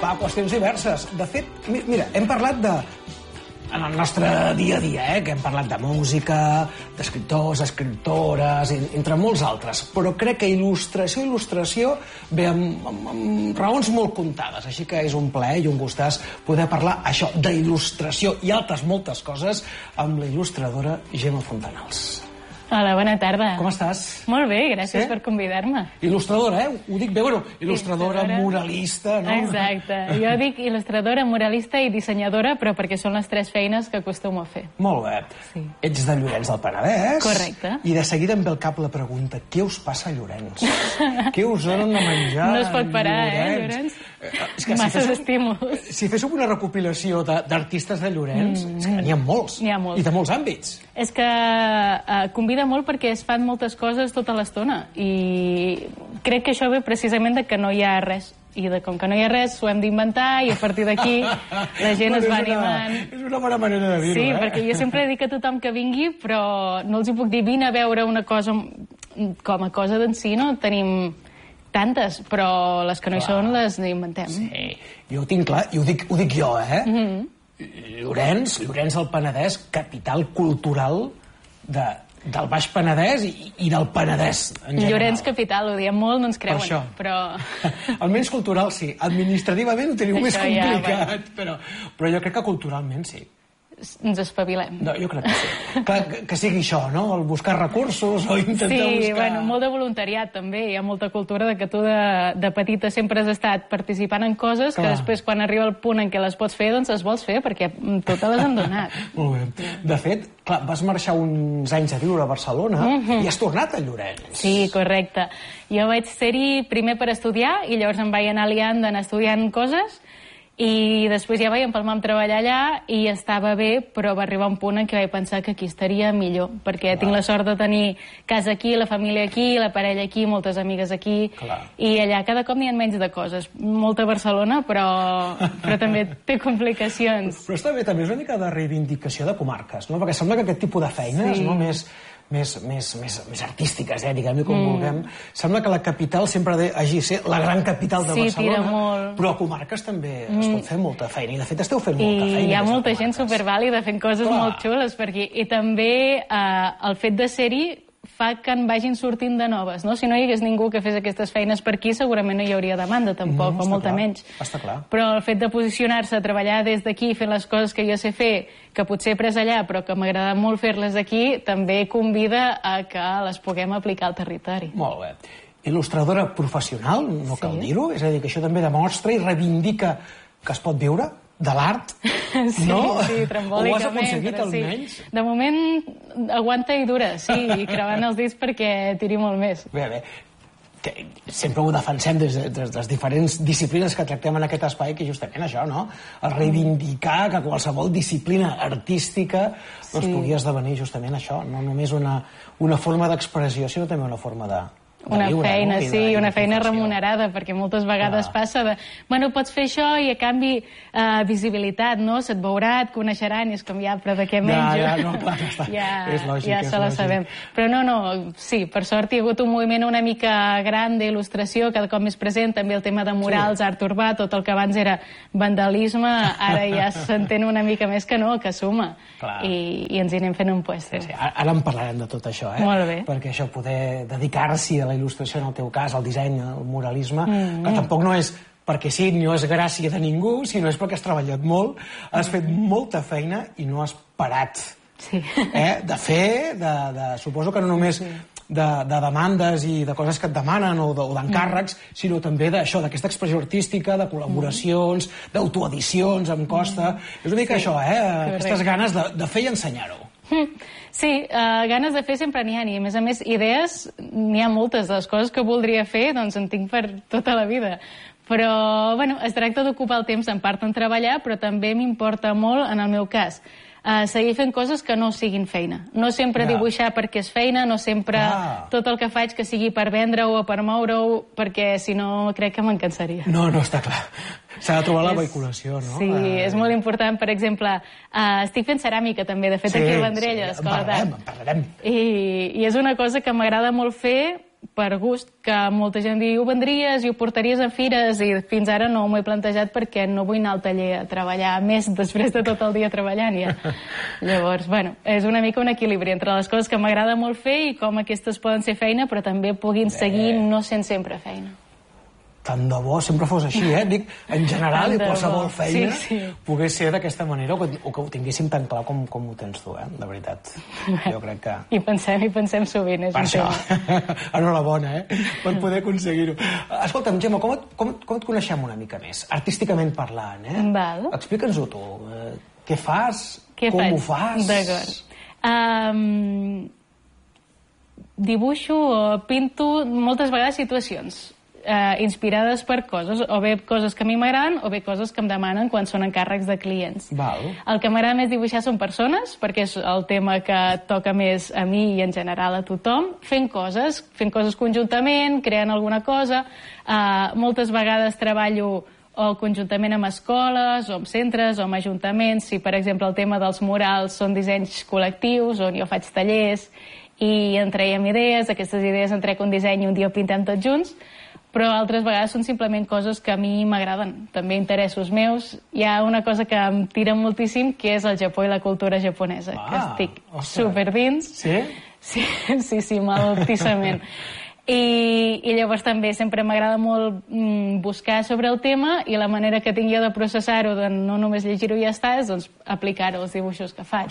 Clar, qüestions diverses. De fet, mira, hem parlat de... En el nostre dia a dia, que hem parlat de música, d'escriptors, escriptores, entre molts altres. Però crec que il·lustració ve amb raons molt comptades. Així que és un plaer i un gustàs poder parlar això d'il·lustració i altres moltes coses amb la il·lustradora Gemma Fontanals. Hola, bona tarda. Com estàs? Molt bé, gràcies per convidar-me. Il·lustradora, Ho dic bé, bueno, il·lustradora, muralista, no? Exacte. Jo dic il·lustradora, muralista i dissenyadora, però perquè són les tres feines que acostumo a fer. Molt bé. Sí. Ets de Llorenç del Penedès. Correcte. I de seguida em ve al cap la pregunta, què us passa a Llorenç? Què us donen de menjar? No es pot parar, Llorenç? Masses estímuls. Si féssim una recopilació d'artistes de Llorenç, és que n'hi ha molts. N'hi ha molts. I de molts àmbits. És que convida molt perquè es fan moltes coses tota l'estona i crec que això ve precisament de que no hi ha res i com que no hi ha res ho hem d'inventar i a partir d'aquí la gent es va animant. És una bona manera de dir-ho, Sí, perquè jo sempre dic a tothom que vingui però no els hi puc dir vine a veure una cosa com a cosa d'en si, no? Tenim tantes, però les que no hi són les inventem. Sí, jo ho tinc clar i ho dic jo, Llorenç del Penedès, capital cultural del Baix Penedès i del Penedès en general. Llorenç capital, ho diem molt, no ens creuen. Per això. Però... Almenys cultural sí, administrativament ho teniu més complicat, però jo crec que culturalment sí. Ens espavilem. No, jo crec que sí. Que sigui això, no? El buscar recursos o intentar buscar... Sí, bueno, molt de voluntariat també. Hi ha molta cultura de que tu de petita sempre has estat participant en coses que després quan arriba el punt en què les pots fer, doncs les vols fer perquè tu te les han donat. Molt bé. De fet, clar, vas marxar uns anys a viure a Barcelona i has tornat a Llorenç. Sí, correcte. Jo vaig ser-hi primer per estudiar i llavors em vaig anar liant d'anar estudiant coses i després ja vaig empalmar amb treballar allà i estava bé, però va arribar un punt en què vaig pensar que aquí estaria millor, perquè tinc la sort de tenir casa aquí, la família aquí, la parella aquí, moltes amigues aquí, i allà cada cop n'hi ha menys de coses. Molta Barcelona, però també té complicacions. Però està bé, també és una mica de reivindicació de comarques, no? Perquè sembla que aquest tipus de feines, no? més artístiques, diguem-ne com vulguem. Sembla que la capital sempre hagi de ser la gran capital de Barcelona. Sí, tira molt. Però a comarques també es pot fer molta feina. I de fet esteu fent molta feina. I hi ha molta gent supervàlida fent coses molt xules per aquí. I també el fet de ser-hi fa que en vagin sortint de noves, no? Si no hi hagués ningú que fes aquestes feines per aquí, segurament no hi hauria demanda, tampoc, o molta menys. Està clar. Però el fet de posicionar-se, a treballar des d'aquí, fent les coses que jo sé fer, que potser he pres allà, però que m'agrada molt fer-les aquí, també convida a que les puguem aplicar al territori. Molt bé. Il·lustradora professional, no cal dir-ho, és a dir, que això també demostra i reivindica que es pot viure de l'art, no? Sí, trambòlicament. Ho has aconseguit, almenys? De moment aguanta i dura, sí, i creuant els dits perquè tiri molt més. Bé, que sempre ho defensem des de les diferents disciplines que tractem en aquest espai, que justament això, no? El reivindicar que qualsevol disciplina artística pugui esdevenir justament això, no només una forma d'expressió, sinó també una forma de una feina, sí, una feina remunerada, perquè moltes vegades passa de, bueno, pots fer això i a canvi visibilitat, no? Se't veurà, et coneixeran, i és com, ja, però de què menjo? No, clar, és lògic. Ja se la sabem. Però no, sí, per sort hi ha hagut un moviment una mica gran d'il·lustració, cada cop més present, també el tema de murals, art urbà, tot el que abans era vandalisme, ara ja s'entén una mica més que no, que suma. I ens hi anem fent un puesto. Ara en parlarem de tot això, Molt bé. Perquè això, poder dedicar-s'hi a la il·lustració, en el teu cas, al disseny, al muralisme, que tampoc no és perquè sí, no és gràcia de ningú, sinó és perquè has treballat molt, has fet molta feina i no has parat de fer, suposo que no només de demandes i de coses que et demanen o d'encàrrecs, sinó també d'això, d'aquesta expressió artística, de col·laboracions, d'autoedicions, em costa... És una mica això, aquestes ganes de fer i ensenyar-ho. Sí, ganes de fer sempre n'hi ha, i a més idees n'hi ha moltes. De les coses que voldria fer, doncs en tinc per tota la vida. Però, bueno, es tracta d'ocupar el temps en part en treballar, però també m'importa molt, en el meu cas, seguir fent coses que no siguin feina. No sempre dibuixar perquè és feina, no sempre tot el que faig que sigui per vendre-ho o per moure-ho, perquè si no crec que me'n cansaria. No, està clar. S'ha de trobar la vehiculació, no? Sí, és molt important. Per exemple, estic fent ceràmica també, de fet aquí al Vendrell, a l'Escola d'Art. En parlarem. I és una cosa que m'agrada molt fer per gust, que molta gent diu, ho vendries i ho portaries a fires, i fins ara no m'ho he plantejat perquè no vull anar al taller a treballar més després de tot el dia treballant ja. Llavors, bueno, és una mica un equilibri entre les coses que m'agrada molt fer i com aquestes poden ser feina, però també puguin seguir no sent sempre feina. Tant de bo sempre fos així, Dic, en general, i qualsevol feina pogués ser d'aquesta manera, o que ho tinguéssim tan clar com ho tens tu, de veritat. Jo crec que... I pensem sovint, és un tema. Per això, enhorabona, per poder aconseguir-ho. Escolta'm, Gemma, com et coneixem una mica més? Artísticament parlant, Val. Explica'ns-ho tu. Què fas? Com ho fas? D'acord. Dibuixo o pinto moltes vegades situacions inspirades per coses, o bé coses que a mi m'agraden o bé coses que em demanen quan són encàrrecs de clients. El que m'agrada més dibuixar són persones, perquè és el tema que toca més a mi i en general a tothom, fent coses conjuntament, creant alguna cosa. Moltes vegades treballo o conjuntament amb escoles, o amb centres, o amb ajuntaments. Si, per exemple, el tema dels murals són dissenys col·lectius, on jo faig tallers i en traiem idees, aquestes idees en trec un disseny i un dia ho pintem tots junts, però altres vegades són simplement coses que a mi m'agraden, també interessos meus. Hi ha una cosa que em tira moltíssim, que és el Japó i la cultura japonesa, que estic superdins. Sí? Sí, moltíssimament. I llavors també sempre m'agrada molt buscar sobre el tema, i la manera que tinc jo de processar-ho, de no només llegir-ho i ja està, és doncs, aplicar-ho als dibuixos que faig.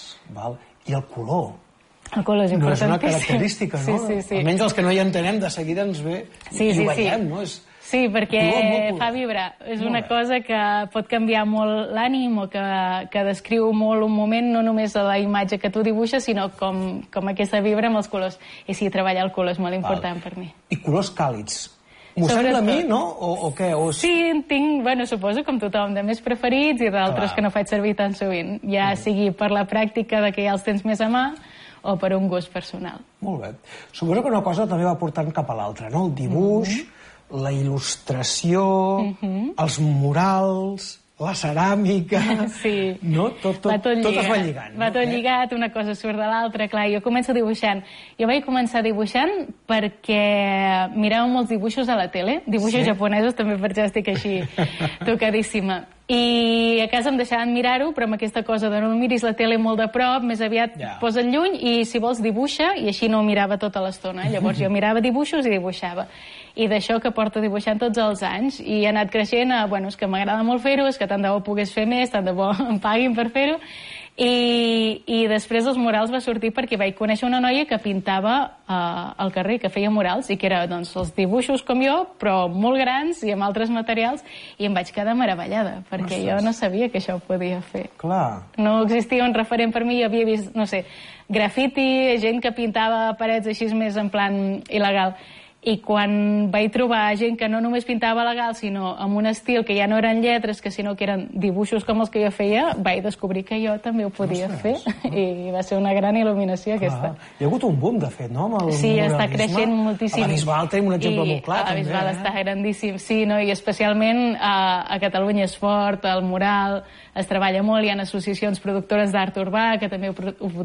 I el color? El color és importantíssim. No és una característica, no? Sí. Almenys els que no hi entenem, de seguida ens ve i ho veiem, no? Sí, perquè fa vibrar. És una cosa que pot canviar molt l'ànim o que descriu molt un moment, no només a la imatge que tu dibuixes, sinó com aquesta vibra amb els colors. I sí, treballar el color és molt important per mi. I colors càlids. M'ho sembla a mi, no? O què? Sí, tinc, suposo com tothom, de més preferits i d'altres que no faig servir tan sovint. Ja sigui per la pràctica de que ja els tens més a mà, o per un gust personal. Molt bé. Suposo que una cosa també va portant cap a l'altra, no? El dibuix, la il·lustració, els murals, la ceràmica... Sí. No? Tot es va lligant. Va tot lligat, una cosa surt de l'altra. Clar, jo començo dibuixant. Jo vaig començar dibuixant perquè mirava molts dibuixos a la tele, dibuixos japonesos, també per això estic així tocadíssima. I a casa em deixaven mirar-ho, però amb aquesta cosa de no miris la tele molt de prop, més aviat posa't lluny i, si vols, dibuixa, i així no ho mirava tota l'estona. Llavors jo mirava dibuixos i dibuixava. I d'això que porto dibuixant tots els anys, i he anat creixent a, és que m'agrada molt fer-ho, és que tant de bo pogués fer més, tant de bo em paguin per fer-ho. I després dels murals va sortir perquè vaig conèixer una noia que pintava al carrer, que feia murals, i que era els dibuixos com jo, però molt grans i amb altres materials, i em vaig quedar meravellada, perquè jo no sabia que això ho podia fer. Clar. No existia un referent per mi, jo havia vist, no sé, grafiti, gent que pintava parets així més en plan il·legal. I quan vaig trobar gent que no només pintava legal, sinó amb un estil que ja no eren lletres, que sinó que eren dibuixos com els que jo feia, vaig descobrir que jo també ho podia fer, i va ser una gran il·luminació aquesta. Hi ha hagut un boom, de fet, no? Sí, està creixent moltíssim. A la Bisbal tenim un exemple molt clar, també. A la Bisbal està grandíssim, sí, i especialment a Catalunya és fort, el mural es treballa molt, hi ha associacions productores d'art urbà que també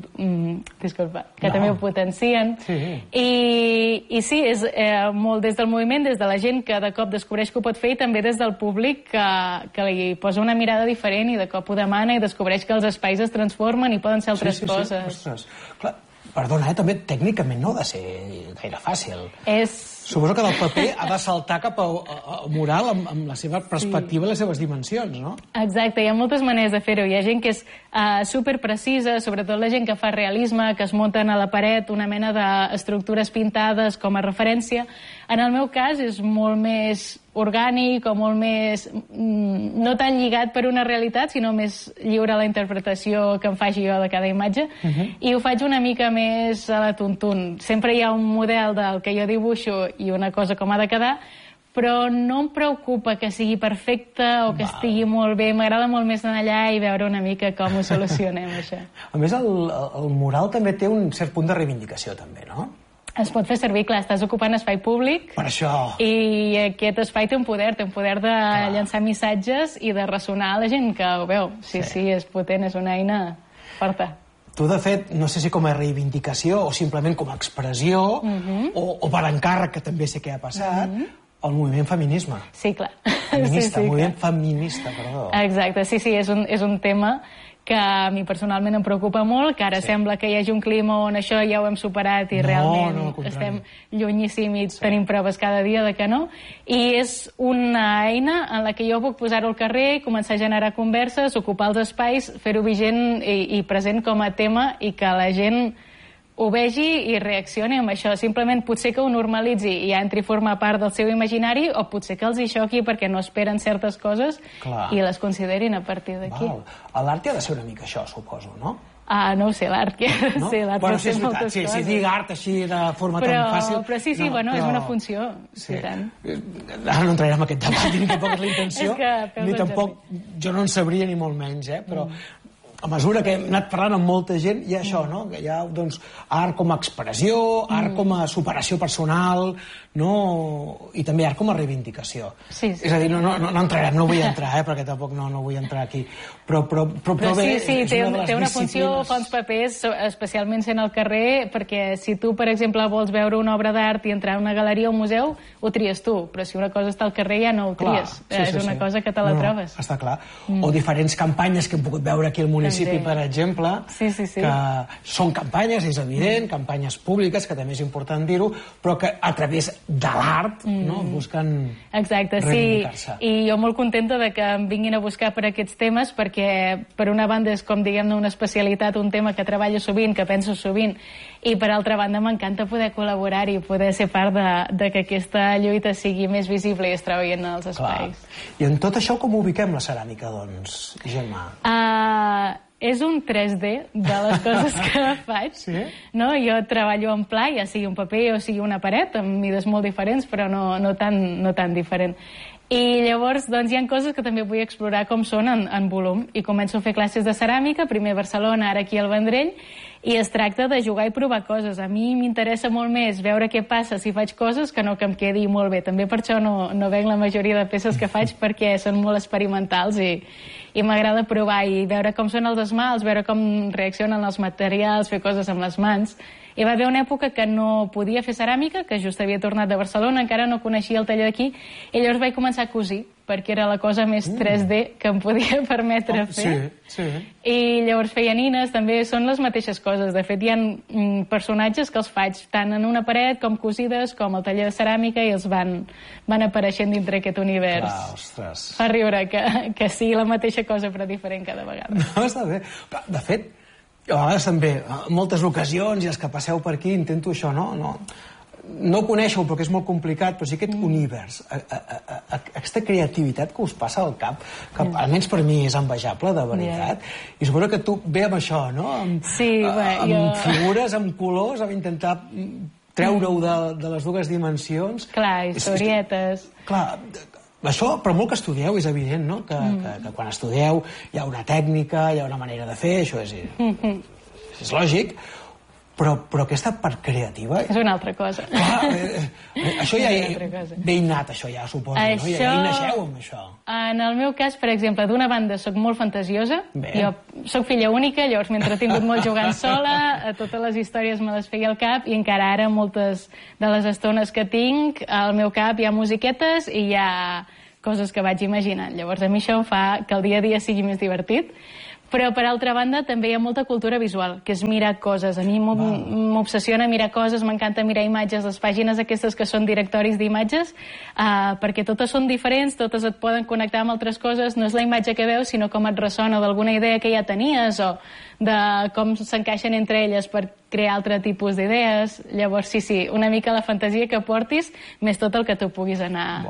ho potencien. I sí, és molt des del moviment, des de la gent que de cop descobreix que ho pot fer, i també des del públic que li posa una mirada diferent i de cop ho demana i descobreix que els espais es transformen i poden ser altres coses. Clar, perdona, també tècnicament no ha de ser gaire fàcil. Suposo que del paper ha de saltar cap al mural amb la seva perspectiva i les seves dimensions, no? Exacte, hi ha moltes maneres de fer-ho. Hi ha gent que és superprecisa, sobretot la gent que fa realisme, que es munten a la paret una mena d'estructures pintades com a referència. En el meu cas és molt més orgànic o molt més... no tan lligat per una realitat, sinó més lliure a la interpretació que em faci jo de cada imatge, i ho faig una mica més a la tuntun. Sempre hi ha un model del que jo dibuixo i una cosa com ha de quedar, però no em preocupa que sigui perfecte o que estigui molt bé. M'agrada molt més anar allà i veure una mica com ho solucionem, això. A més, el mural també té un cert punt de reivindicació, també, no? Es pot fer servir, clar, estàs ocupant espai públic. Per això. I aquest espai té un poder de llançar missatges i de ressonar a la gent que ho veu. Sí, és potent, és una eina forta. tu, de fet, no sé si com a reivindicació o simplement com a expressió, o per encàrrec, que també sé què ha passat, el moviment feminisme. Sí, clar. Feminista, moviment feminista, perdó. Exacte, sí, és un tema que a mi personalment em preocupa molt, que ara sembla que hi hagi un clima on això ja ho hem superat i realment estem llunyíssim i tenim proves cada dia de que no. I és una eina en la que jo puc posar-ho al carrer, començar a generar converses, ocupar els espais, fer-ho vigent i present com a tema i que la gent ho vegi i reaccioni amb això. Simplement potser que ho normalitzi i ja entri a formar part del seu imaginari, o potser que els hi xoqui perquè no esperen certes coses i les considerin a partir d'aquí. L'art ha de ser una mica això, suposo, no? No ho sé, l'art que ha de ser. L'art pot ser moltes coses. Si dic art així de forma tan fàcil... Però sí, bueno, és una funció. Ara no entrarem en aquest debat, ni tampoc és la intenció, ni tampoc... Jo no en sabria ni molt menys, però... A mesura que hem anat parlant amb molta gent, hi ha això, no? Que hi ha, doncs, art com a expressió, art com a superació personal, no? I també art com a reivindicació. És a dir, no entrarem, no vull entrar, perquè tampoc no vull entrar aquí. Però bé, sí, té una funció, fa uns papers, especialment sent al carrer, perquè si tu, per exemple, vols veure una obra d'art i entrar a una galeria o un museu, ho tries tu, però si una cosa està al carrer ja no ho tries. És una cosa que te la trobes. Està clar. O diferents campanyes que hem pogut veure aquí al municipi, per exemple, que són campanyes, és evident, campanyes públiques, que també és important dir-ho, però que a través de l'art busquen reivindicar-se. I jo molt contenta de que em vinguin a buscar per aquests temes, perquè per una banda és com, diguem-ne, una especialitat, un tema que treballo sovint, que penso sovint, i per altra banda m'encanta poder col·laborar i poder ser part de que aquesta lluita sigui més visible i es trobi en els espais. I en tot això com ubiquem la ceràmica, doncs, Gemma? És un 3D de les coses que faig. Jo treballo en pla, ja sigui un paper o sigui una paret, amb mides molt diferents, però no tan diferent. I llavors doncs, hi ha coses que també vull explorar com són en volum, i començo a fer classes de ceràmica, primer a Barcelona, ara aquí al Vendrell, i es tracta de jugar i provar coses. A mi m'interessa molt més veure què passa si faig coses que no que em quedi molt bé. També per això no venc la majoria de peces que faig, perquè són molt experimentals i m'agrada provar i veure com són els esmalts, veure com reaccionen els materials, fer coses amb les mans. Hi va haver una època que no podia fer ceràmica, que just havia tornat de Barcelona, encara no coneixia el taller d'aquí, i llavors vaig començar a cosir, perquè era la cosa més 3D que em podia permetre fer. I llavors feia nines, també són les mateixes coses. De fet, hi ha personatges que els faig tant en una paret com cosides, com al taller de ceràmica, i els van apareixent dintre aquest univers. Fa riure que sigui la mateixa cosa però diferent cada vegada. No, està bé. De fet, a vegades també, en moltes ocasions, i els que passeu per aquí, intento això, no ho coneixeu perquè és molt complicat, però sí aquest univers, aquesta creativitat que us passa al cap, que almenys per mi és envejable, de veritat, i suposo que tu ve amb això, no? Amb figures, amb colors, amb intentar treure-ho de les dues dimensions. Clar, historietes. Clar, això, però molt que estudieu, és evident, no? Que quan estudieu hi ha una tècnica, hi ha una manera de fer, això és lògic, però aquesta part creativa... És una altra cosa. Això ja ve innat, això ja, suposo, no? Ja hi naixeu amb això. En el meu cas, per exemple, d'una banda soc molt fantasiosa, jo soc filla única, llavors m'he entretingut molt jugant sola, totes les històries me les feia al cap, i encara ara moltes de les estones que tinc, al meu cap hi ha musiquetes i hi ha coses que vaig imaginant. Llavors a mi això em fa que el dia a dia sigui més divertit. Però, per altra banda, també hi ha molta cultura visual, que és mirar coses. A mi m'obsessiona mirar coses, m'encanta mirar imatges, les pàgines aquestes que són directoris d'imatges, perquè totes són diferents, totes et poden connectar amb altres coses, no és la imatge que veus, sinó com et ressona d'alguna idea que ja tenies, o de com s'encaixen entre elles per crear altre tipus d'idees. Llavors, sí, una mica la fantasia que portis, més tot el que tu puguis anar...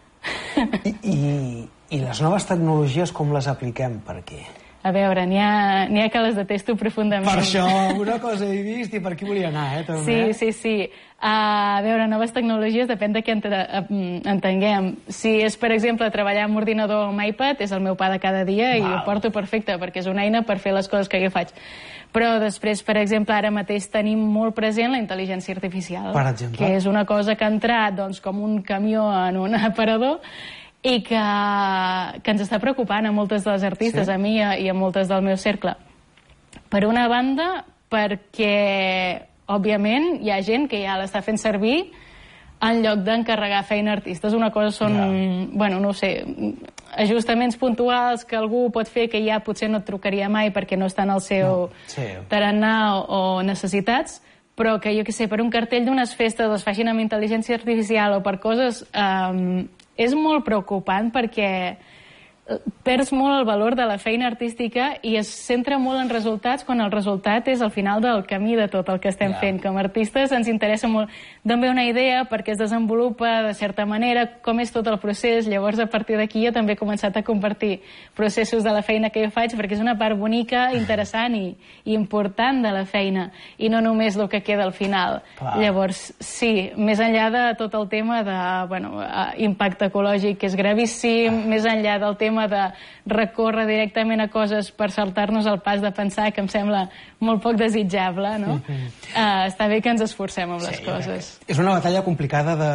I les noves tecnologies com les apliquem per aquí? A veure, n'hi ha que les detesto profundament. Per això, alguna cosa he vist i per aquí volia anar, també. Sí. A veure, noves tecnologies depèn de què entenguem. Si és, per exemple, treballar amb ordinador o amb iPad, és el meu pa de cada dia i ho porto perfecte, perquè és una eina per fer les coses que jo faig. Però després, per exemple, ara mateix tenim molt present la intel·ligència artificial, que és una cosa que ha entrat com un camió en un aparador i que ens està preocupant a moltes de les artistes, a mi i a moltes del meu cercle. Per una banda, perquè, òbviament, hi ha gent que ja l'està fent servir en lloc d'encarregar feina a artistes. Una cosa són, bueno, no ho sé, ajustaments puntuals que algú pot fer que ja potser no et trucaria mai perquè no està en el seu tarannà o necessitats, però que, jo què sé, per un cartell d'unes festes es facin amb intel·ligència artificial o per coses... és molt preocupant perquè perds molt el valor de la feina artística i es centra molt en resultats quan el resultat és al final del camí de tot el que estem fent. Com a artistes ens interessa molt d'on ve una idea, perquè es desenvolupa de certa manera, com és tot el procés. Llavors, a partir d'aquí jo també he començat a compartir processos de la feina que jo faig, perquè és una part bonica, interessant i important de la feina, i no només el que queda al final. Llavors, sí, més enllà de tot el tema de impacte ecològic, que és gravíssim, més enllà del tema de recórrer directament a coses per saltar-nos el pas de pensar, que em sembla molt poc desitjable, no? Està bé que ens esforcem amb les coses. És una batalla complicada de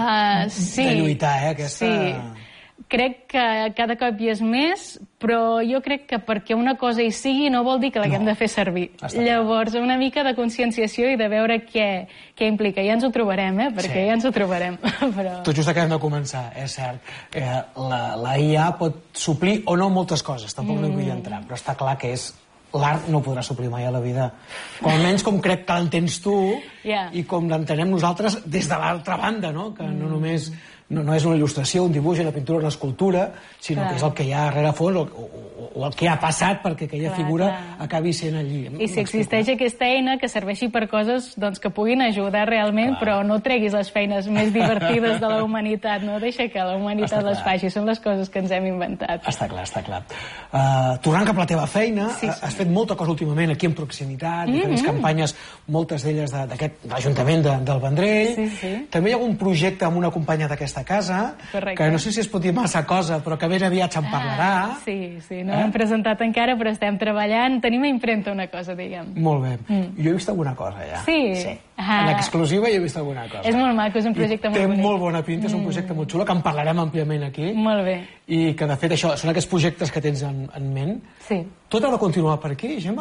lluitar, aquesta... Sí, crec que cada cop hi és més, però jo crec que perquè una cosa hi sigui no vol dir que l'haguem de fer servir. Llavors, una mica de conscienciació i de veure què implica. Ja ens ho trobarem, perquè ja ens ho trobarem. Tot just acabem de començar, és cert. La IA pot suplir o no moltes coses, tampoc no hi vull entrar, però està clar que l'art no podrà suplir mai a la vida. Com almenys com crec que l'entens tu i com l'entenem nosaltres des de l'altra banda, no? Que no només... No és una il·lustració, un dibuix, una pintura, una escultura, sinó que és el que hi ha darrere fons o el que ha passat perquè aquella figura acabi sent allí. I si existeix aquesta eina que serveixi per coses que puguin ajudar realment, però no treguis les feines més divertides de la humanitat, no deixa que la humanitat les faci, són les coses que ens hem inventat. Està clar, està clar. Tornant cap a la teva feina, has fet molta cosa últimament aquí en proximitat, diferents campanyes, moltes d'elles d'aquest Ajuntament del Vendrell. També hi ha algun projecte amb una companya d'aquesta casa, que no sé si es pot dir massa cosa, però que ben aviat se'n parlarà. Sí, no l'hem presentat encara, però estem treballant. Tenim a impremta una cosa, diguem. Molt bé. Jo he vist alguna cosa, ja. Sí? En exclusiva jo he vist alguna cosa. És molt maco, és un projecte molt bonic. Té molt bona pinta, és un projecte molt xulo, que en parlarem àmpliament aquí. Molt bé. I que, de fet, això, són aquests projectes que tens en ment. Sí. Tot ha de continuar per aquí, Gemma,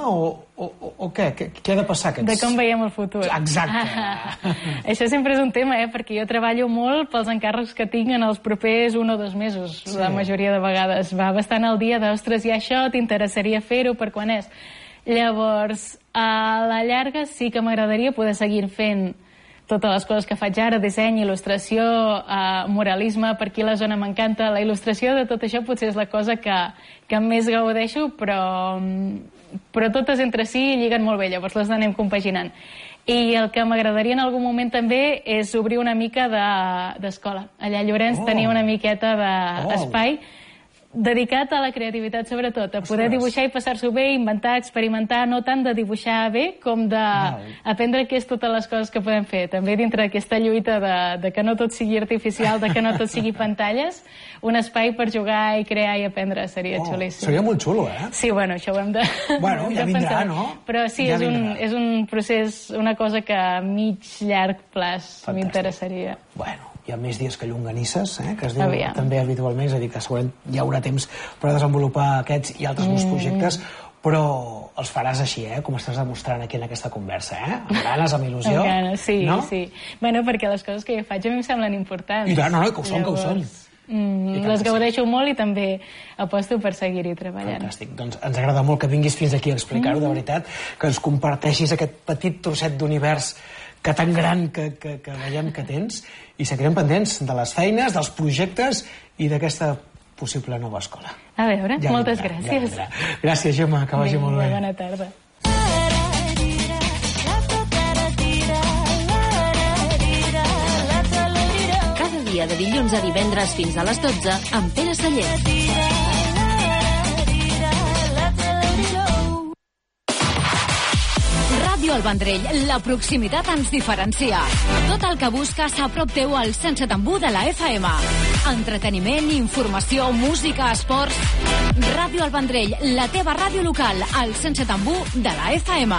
o què? Què ha de passar? De com veiem el futur. Exacte. Això sempre és un tema, perquè jo treballo molt pels encàrrecs que tinc en els propers 1 o 2 mesos, la majoria de vegades. Va bastant al dia d'ostres, i això t'interessaria fer-ho, per quan és? Llavors, a la llarga sí que m'agradaria poder seguir fent totes les coses que faig ara, disseny, il·lustració, muralisme, per aquí a la zona m'encanta. La il·lustració de tot això potser és la cosa que més gaudeixo, però totes entre si lliguen molt bé, llavors les anem compaginant. I el que m'agradaria en algun moment també és obrir una mica d'escola. Allà a Llorenç tenia una miqueta d'espai dedicat a la creativitat, sobretot, a poder dibuixar i passar-s'ho bé, inventar, experimentar, no tant de dibuixar bé com d'aprendre què és totes les coses que podem fer. També dintre d'aquesta lluita de que no tot sigui artificial, de que no tot sigui pantalles, un espai per jugar i crear i aprendre seria xulíssim. Seria molt xulo, eh? Sí, bueno, això ho hem de Bueno, ja vindrà, no? Però sí, és un procés, una cosa que a mig, llarg plaç m'interessaria. Bueno, hi ha més dies que llonganisses, que es diu també habitualment, és a dir, que segurament hi haurà temps per desenvolupar aquests i altres molts projectes, però els faràs així, com estàs demostrant aquí en aquesta conversa, amb ganes, amb il·lusió. Amb ganes, sí. Bueno, perquè les coses que jo faig a mi em semblen importants. I tant, no, que ho són, que ho són. Les gaudeixo molt i també aposto per seguir-hi treballant. Fantàstic, doncs ens agrada molt que vinguis fins aquí a explicar-ho, de veritat, que ens comparteixis aquest petit trosset d'univers que tan gran que veiem que tens, i seguirem pendents de les feines, dels projectes i d'aquesta possible nova escola. A veure, moltes gràcies. Gràcies, Gemma, que vagi molt bé. Bona tarda. Cada dia de dilluns a divendres fins a les 12 amb Pere Sallent. Ràdio El Vendrell, la proximitat ens diferencia. Tot el que busques a prop teu al 107.1 de la FM. Entreteniment, informació, música, esports... Ràdio El Vendrell, la teva ràdio local, al 107.1 de la FM.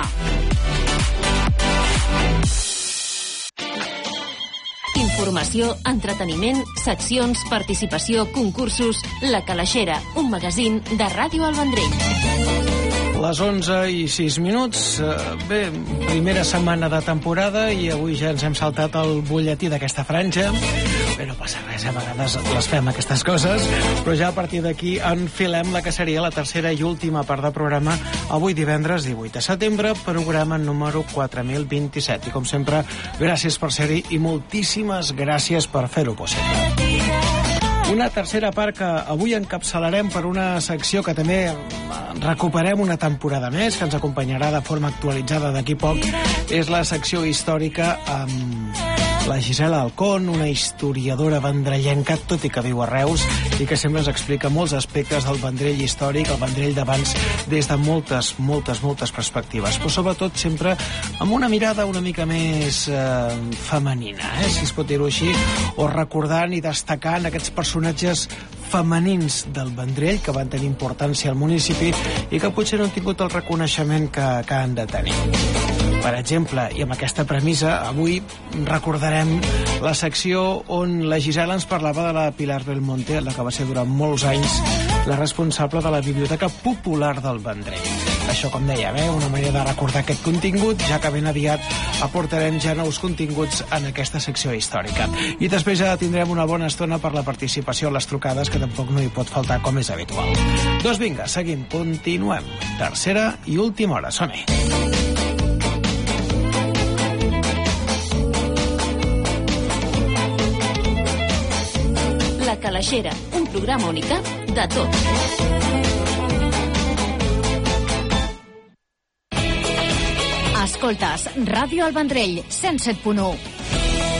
Informació, entreteniment, seccions, participació, concursos... La Calaixera, un magazín de Ràdio El Vendrell. Les 11:06. Bé, primera setmana de temporada i avui ja ens hem saltat el butlletí d'aquesta franja. Bé, no passa res, a vegades les fem aquestes coses, però ja a partir d'aquí enfilem la que seria la tercera i última part del programa, avui divendres 18 de setembre, programa número 4027. I com sempre, gràcies per ser-hi i moltíssimes gràcies per fer-ho possible. Una tercera part que avui encapçalarem per una secció que també recuperem una temporada més, que ens acompanyarà de forma actualitzada d'aquí poc, és la secció històrica amb la Gisela Alcón, una historiadora vendrellenca, tot i que viu a Reus, i que sempre ens explica molts aspectes del Vendrell històric, el Vendrell d'abans, des de moltes perspectives, però sobretot sempre amb una mirada una mica més femenina, si es pot dir-ho així, o recordant i destacant aquests personatges femenins del Vendrell que van tenir importància al municipi i que potser no han tingut el reconeixement que han de tenir. Per exemple, i amb aquesta premissa, avui recordarem la secció on la Gisela ens parlava de la Pilar Belmonte, la que va ser durant molts anys la responsable de la Biblioteca Popular del Vendrell. Això, com dèiem, una manera de recordar aquest contingut, ja que ben aviat aportarem ja nous continguts en aquesta secció històrica. I després ja tindrem una bona estona per la participació a les trucades, que tampoc no hi pot faltar, com és habitual. Doncs vinga, seguim, continuem. Tercera i última hora, som-hi. La Calaixera, un programa unicat de tot. Escoltes Ràdio El Vendrell, 107.1.